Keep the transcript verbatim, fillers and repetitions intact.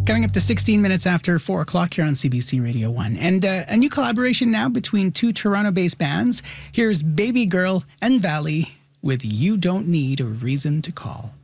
Coming up to sixteen minutes after four o'clock here on C B C Radio one. And uh, a new collaboration now between two Toronto-based bands. Here's Baby Girl and Valley with You Don't Need a Reason to Call.